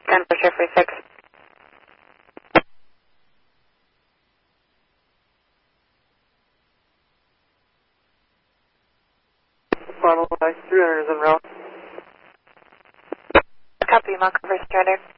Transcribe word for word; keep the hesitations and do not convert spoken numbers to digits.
ten for Jeffrey six. Final three hundred is en route. Copy, Montgomery Standard.